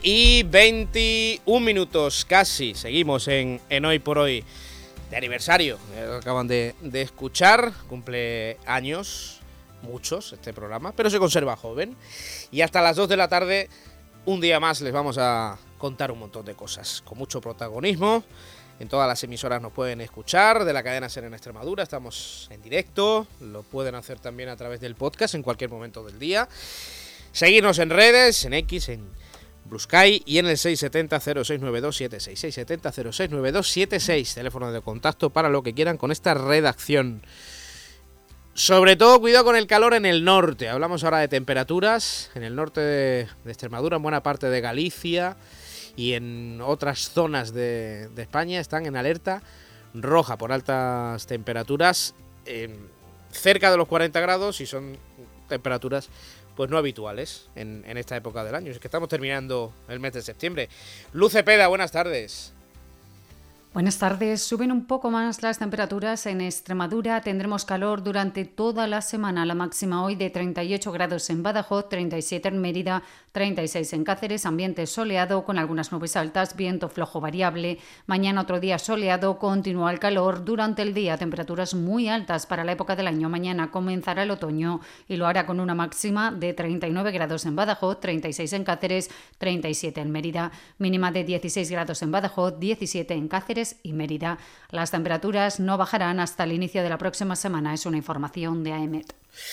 9:21 casi. Seguimos en Hoy por Hoy de aniversario. Acaban de escuchar. Cumple años, muchos, este programa, pero se conserva joven. Y hasta las 2 de la tarde, un día más, les vamos a contar un montón de cosas con mucho protagonismo. En todas las emisoras nos pueden escuchar, de la cadena SER en Extremadura, estamos en directo, lo pueden hacer también a través del podcast en cualquier momento del día. Seguirnos en redes, en X, en Blue Sky y en el 670-069276, 670-069276, teléfono de contacto para lo que quieran con esta redacción. Sobre todo, cuidado con el calor en el norte. Hablamos ahora de temperaturas en el norte de Extremadura, en buena parte de Galicia y en otras zonas de España están en alerta roja por altas temperaturas, cerca de los 40 grados, y son temperaturas pues no habituales en esta época del año. Es que estamos terminando el mes de septiembre. Luz Cepeda, buenas tardes. Buenas tardes. Suben un poco más las temperaturas en Extremadura. Tendremos calor durante toda la semana. La máxima hoy de 38 grados en Badajoz, 37 en Mérida, 36 en Cáceres. Ambiente soleado con algunas nubes altas, viento flojo variable. Mañana otro día soleado, continúa el calor. Durante el día temperaturas muy altas para la época del año. Mañana comenzará el otoño y lo hará con una máxima de 39 grados en Badajoz, 36 en Cáceres, 37 en Mérida. Mínima de 16 grados en Badajoz, 17 en Cáceres y Mérida. Las temperaturas no bajarán hasta el inicio de la próxima semana. Es una información de AEMET.